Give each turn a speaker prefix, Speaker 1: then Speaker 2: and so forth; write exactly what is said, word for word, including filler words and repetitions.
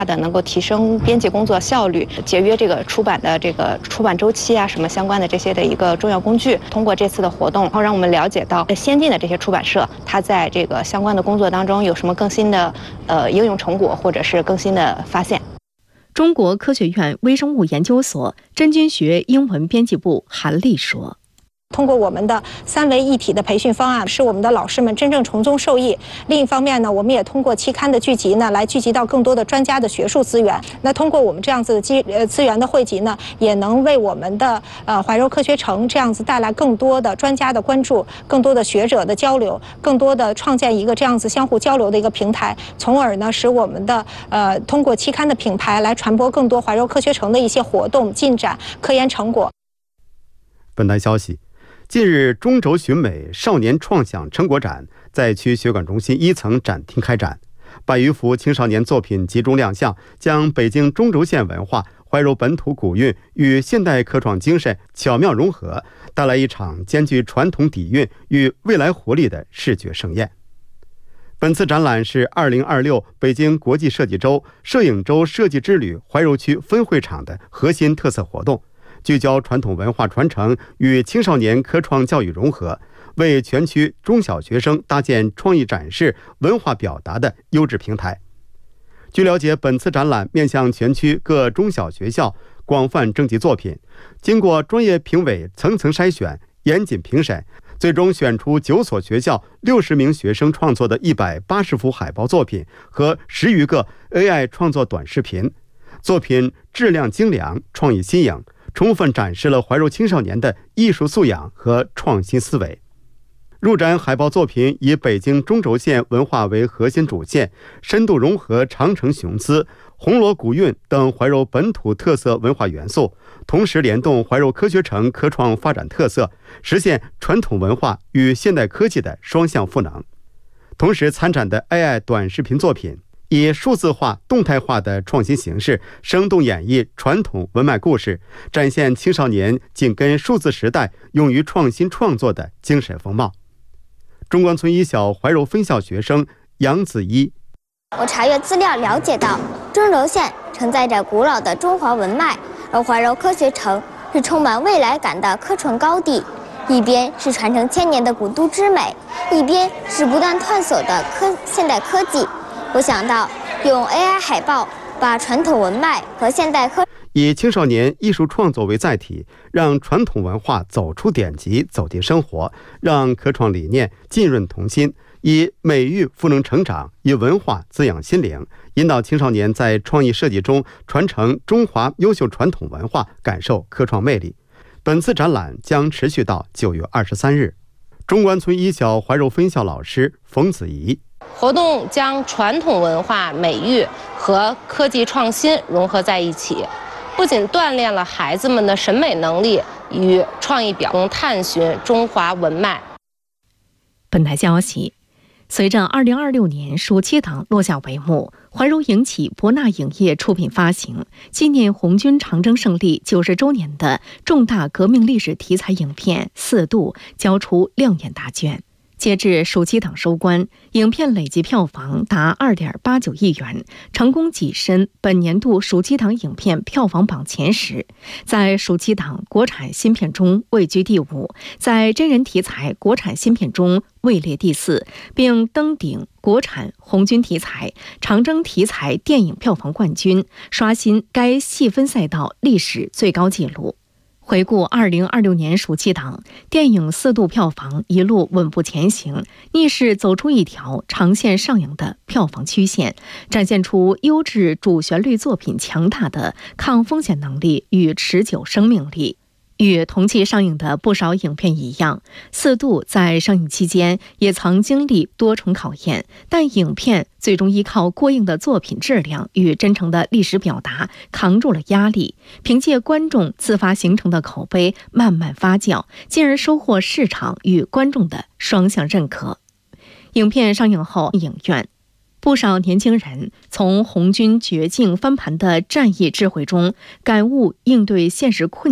Speaker 1: 的能够提升编辑工作效率，节约这个出版的这个出版周期啊，什么相关的这些的一个重要工具。通过这次的活动，然后让我们了解到先进的这些出版社，它在这个相关的工作当中有什么更新的呃应用成果，或者是更新的发现。
Speaker 2: 中国科学院微生物研究所真菌学英文编辑部韩丽说。
Speaker 3: 通过我们的三维一体的培训方案，使我们的老师们真正从中受益。另一方面呢，我们也通过期刊的聚集呢，来聚集到更多的专家的学术资源。那通过我们这样子的资呃资源的汇集呢，也能为我们的呃怀柔科学城这样子带来更多的专家的关注，更多的学者的交流，更多的创建一个这样子相互交流的一个平台，从而呢使我们的呃通过期刊的品牌来传播更多怀柔科学城的一些活动进展、科研成果。
Speaker 4: 本台消息。近日，中轴寻美少年创想成果展在区血管中心一层展厅开展，百余幅青少年作品集中亮相，将北京中轴线文化、怀柔本土古韵与现代科创精神巧妙融合，带来一场兼具传统底蕴与未来活力的视觉盛宴。本次展览是二零二六北京国际设计周摄影周设计之旅怀柔区分会场的核心特色活动，聚焦传统文化传承与青少年科创教育融合，为全区中小学生搭建创意展示、文化表达的优质平台。据了解，本次展览面向全区各中小学校广泛征集作品，经过专业评委层层筛选、严谨评审，最终选出九所学校六十名学生创作的一百八十幅海报作品和十余个 A I 创作短视频，作品质量精良，创意新颖，充分展示了怀柔青少年的艺术素养和创新思维。入展海报作品以北京中轴线文化为核心主线，深度融合长城雄姿、红螺古韵等怀柔本土特色文化元素，同时联动怀柔科学城科创发展特色，实现传统文化与现代科技的双向赋能。同时参展的 A I 短视频作品以数字化、动态化的创新形式，生动演绎传统文脉故事，展现青少年紧跟数字时代、勇于创新创作的精神风貌。中关村一小怀柔分校学生杨子一，
Speaker 5: 我查阅资料了解到，中轴线承载着古老的中华文脉，而怀柔科学城是充满未来感的科创高地。一边是传承千年的古都之美，一边是不断探索的科现代科技。我想到用 A I 海报把传统文脉和现代科
Speaker 4: 以青少年艺术创作为载体，让传统文化走出典籍，走进生活，让科创理念浸润童心，以美育赋能成长，以文化滋养心灵，引导青少年在创意设计中传承中华优秀传统文化，感受科创魅力。本次展览将持续到九月二十三日。中关村一小怀柔分校老师冯子怡，
Speaker 6: 活动将传统文化美育和科技创新融合在一起，不仅锻炼了孩子们的审美能力与创意表达，探寻中华文脉。
Speaker 2: 本台消息，随着二零二六年暑期档落下帷幕，怀柔影启博纳影业出品发行纪念红军长征胜利九十周年的重大革命历史题材影片《四渡》交出亮眼大卷。截至暑期档收官，影片累计票房达 二点八九亿元，成功跻身本年度暑期档影片票房榜前十，在暑期档国产新片中位居第五，在真人题材国产新片中位列第四，并登顶国产红军题材、长征题材电影票房冠军，刷新该细分赛道历史最高纪录。回顾二零二六年暑期档，电影《四渡》票房一路稳步前行，逆势走出一条长线上扬的票房曲线，展现出优质主旋律作品强大的抗风险能力与持久生命力。与同期上映的不少影片一样，《四渡》在上映期间也曾经历多重考验，但影片最终依靠过硬的作品质量与真诚的历史表达扛住了压力，凭借观众自发形成的口碑慢慢发酵，进而收获市场与观众的双向认可。影片上映后，影院不少年轻人从红军绝境翻盘的战役智慧中感悟应对现实困